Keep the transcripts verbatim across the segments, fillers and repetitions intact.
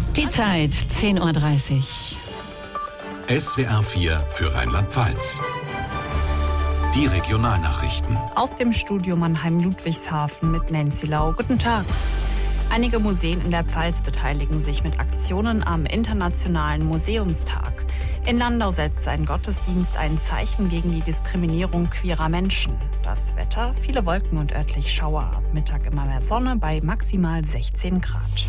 Die Zeit, zehn Uhr dreißig. S W R vier für Rheinland-Pfalz. Die Regionalnachrichten. Aus dem Studio Mannheim-Ludwigshafen mit Nancy Lau. Guten Tag. Einige Museen in der Pfalz beteiligen sich mit Aktionen am Internationalen Museumstag. In Landau setzt ein Gottesdienst ein Zeichen gegen die Diskriminierung queerer Menschen. Das Wetter, viele Wolken und örtlich Schauer, ab Mittag immer mehr Sonne bei maximal sechzehn Grad.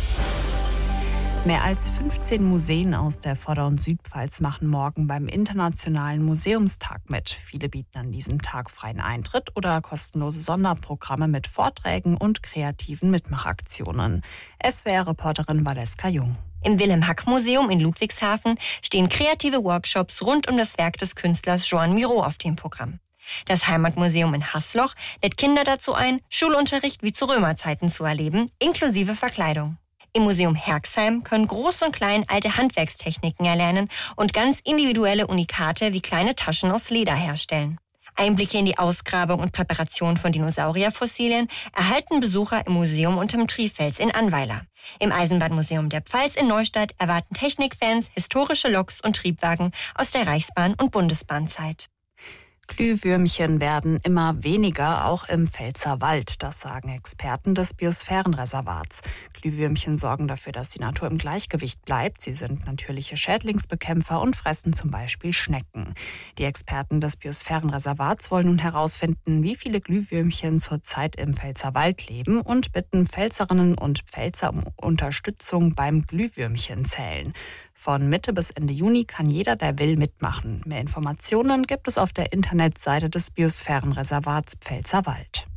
Mehr als fünfzehn Museen aus der Vorder- und Südpfalz machen morgen beim Internationalen Museumstag mit. Viele bieten an diesem Tag freien Eintritt oder kostenlose Sonderprogramme mit Vorträgen und kreativen Mitmachaktionen. S W R-Reporterin Valeska Jung. Im Wilhelm-Hack-Museum in Ludwigshafen stehen kreative Workshops rund um das Werk des Künstlers Joan Miró auf dem Programm. Das Heimatmuseum in Haßloch lädt Kinder dazu ein, Schulunterricht wie zu Römerzeiten zu erleben, inklusive Verkleidung. Im Museum Herxheim können Groß und Klein alte Handwerkstechniken erlernen und ganz individuelle Unikate wie kleine Taschen aus Leder herstellen. Einblicke in die Ausgrabung und Präparation von Dinosaurierfossilien erhalten Besucher im Museum unterm Trifels in Annweiler. Im Eisenbahnmuseum der Pfalz in Neustadt erwarten Technikfans historische Loks und Triebwagen aus der Reichsbahn- und Bundesbahnzeit. Glühwürmchen werden immer weniger, auch im Pfälzerwald. Das sagen Experten des Biosphärenreservats. Glühwürmchen sorgen dafür, dass die Natur im Gleichgewicht bleibt. Sie sind natürliche Schädlingsbekämpfer und fressen zum Beispiel Schnecken. Die Experten des Biosphärenreservats wollen nun herausfinden, wie viele Glühwürmchen zurzeit im Pfälzerwald leben und bitten Pfälzerinnen und Pfälzer um Unterstützung beim Glühwürmchenzählen. Von Mitte bis Ende Juni kann jeder, der will, mitmachen. Mehr Informationen gibt es auf der Internetseite des Biosphärenreservats Pfälzerwald.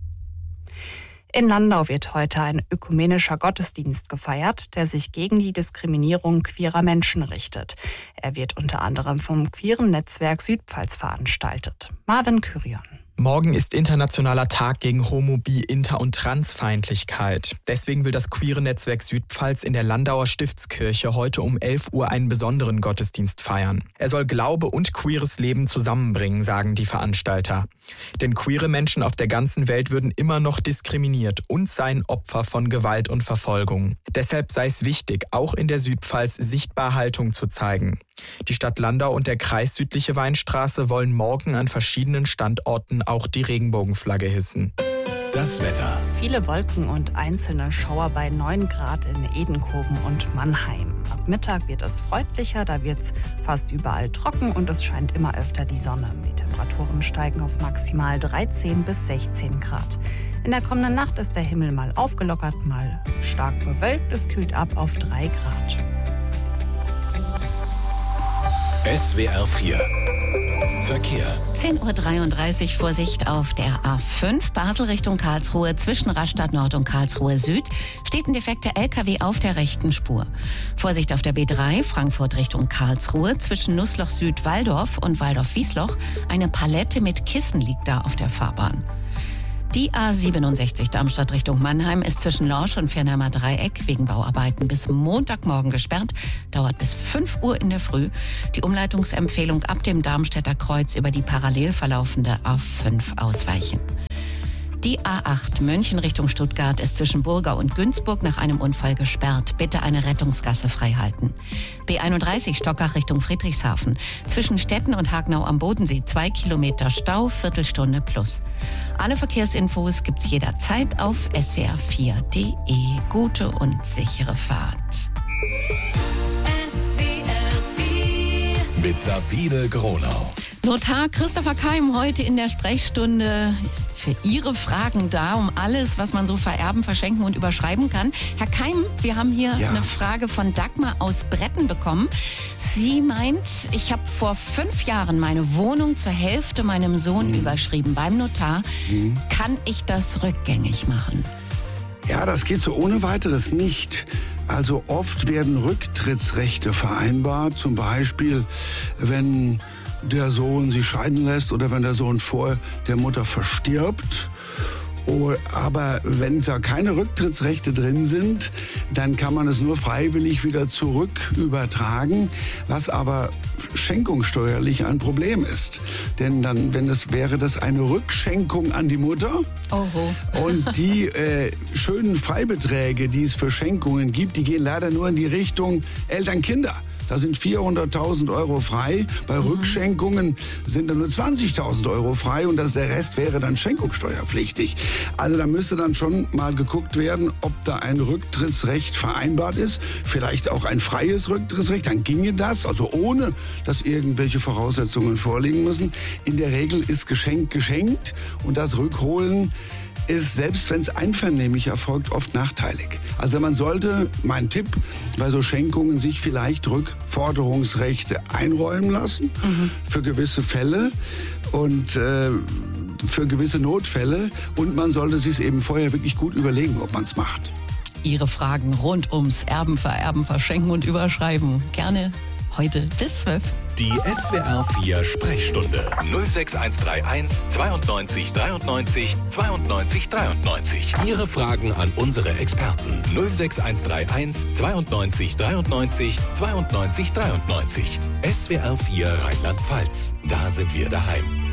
In Landau wird heute ein ökumenischer Gottesdienst gefeiert, der sich gegen die Diskriminierung queerer Menschen richtet. Er wird unter anderem vom queeren Netzwerk Südpfalz veranstaltet. Marvin Kyrion. Morgen ist internationaler Tag gegen Homo-, Bi-, Inter- und Transfeindlichkeit. Deswegen will das queere Netzwerk Südpfalz in der Landauer Stiftskirche heute um elf Uhr einen besonderen Gottesdienst feiern. Er soll Glaube und queeres Leben zusammenbringen, sagen die Veranstalter. Denn queere Menschen auf der ganzen Welt würden immer noch diskriminiert und seien Opfer von Gewalt und Verfolgung. Deshalb sei es wichtig, auch in der Südpfalz sichtbar Haltung zu zeigen. Die Stadt Landau und der Kreis Südliche Weinstraße wollen morgen an verschiedenen Standorten auch die Regenbogenflagge hissen. Das Wetter. Viele Wolken und einzelne Schauer bei neun Grad in Edenkoben und Mannheim. Ab Mittag wird es freundlicher, da wird es fast überall trocken und es scheint immer öfter die Sonne. Die Temperaturen steigen auf maximal dreizehn bis sechzehn Grad. In der kommenden Nacht ist der Himmel mal aufgelockert, mal stark bewölkt. Es kühlt ab auf drei Grad. S W R vier. Verkehr. zehn Uhr dreiunddreißig, Vorsicht auf der A fünf, Basel Richtung Karlsruhe, zwischen Rastatt Nord und Karlsruhe Süd, steht ein defekter L K W auf der rechten Spur. Vorsicht auf der B drei, Frankfurt Richtung Karlsruhe, zwischen Nussloch Süd Walldorf und Walldorf-Wiesloch, eine Palette mit Kissen liegt da auf der Fahrbahn. Die A siebenundsechzig Darmstadt Richtung Mannheim ist zwischen Lorsch und Fernheimer Dreieck wegen Bauarbeiten bis Montagmorgen gesperrt, dauert bis fünf Uhr in der Früh. Die Umleitungsempfehlung ab dem Darmstädter Kreuz über die parallel verlaufende A fünf ausweichen. Die A acht München Richtung Stuttgart ist zwischen Burgau und Günzburg nach einem Unfall gesperrt. Bitte eine Rettungsgasse freihalten. B einunddreißig Stockach Richtung Friedrichshafen. Zwischen Stetten und Hagenau am Bodensee zwei Kilometer Stau, Viertelstunde plus. Alle Verkehrsinfos gibt's jederzeit auf S W R vier Punkt D E. Gute und sichere Fahrt. S W R vier Mit Sabine Gronau. Notar Christopher Keim heute in der Sprechstunde für Ihre Fragen da, um alles, was man so vererben, verschenken und überschreiben kann. Herr Keim, wir haben hier ja. eine Frage von Dagmar aus Bretten bekommen. Sie meint, ich habe vor fünf Jahren meine Wohnung zur Hälfte meinem Sohn mhm. überschrieben beim Notar. Mhm. Kann ich das rückgängig machen? Ja, das geht so ohne weiteres nicht. Also oft werden Rücktrittsrechte vereinbart, zum Beispiel, wenn der Sohn sich scheiden lässt oder wenn der Sohn vor der Mutter verstirbt. Oh, aber wenn da keine Rücktrittsrechte drin sind, dann kann man es nur freiwillig wieder zurück übertragen. Was aber schenkungssteuerlich ein Problem ist. Denn dann, wenn es wäre das eine Rückschenkung an die Mutter. Oho. Und die äh, schönen Freibeträge, die es für Schenkungen gibt, die gehen leider nur in die Richtung Eltern-Kinder. Da sind vierhunderttausend Euro frei. Bei mhm. Rückschenkungen sind dann nur zwanzigtausend Euro frei und das, der Rest wäre dann schenkungssteuerpflichtig. Also da müsste dann schon mal geguckt werden, ob da ein Rücktrittsrecht vereinbart ist. Vielleicht auch ein freies Rücktrittsrecht. Dann ginge das, also ohne, dass irgendwelche Voraussetzungen vorliegen müssen. In der Regel ist Geschenk geschenkt und das Rückholen ist, selbst wenn es einvernehmlich erfolgt, oft nachteilig. Also man sollte, mein Tipp, bei so Schenkungen sich vielleicht Rückforderungsrechte einräumen lassen mhm. für gewisse Fälle und äh, für gewisse Notfälle. Und man sollte sich eben vorher wirklich gut überlegen, ob man es macht. Ihre Fragen rund ums Erben, Vererben, Verschenken und Überschreiben gerne heute bis zwölf. Die S W R vier Sprechstunde null sechs eins drei eins zweiundneunzig dreiundneunzig zweiundneunzig dreiundneunzig. Ihre Fragen an unsere Experten null sechs eins drei eins zweiundneunzig dreiundneunzig zweiundneunzig dreiundneunzig. S W R vier Rheinland-Pfalz. Da sind wir daheim.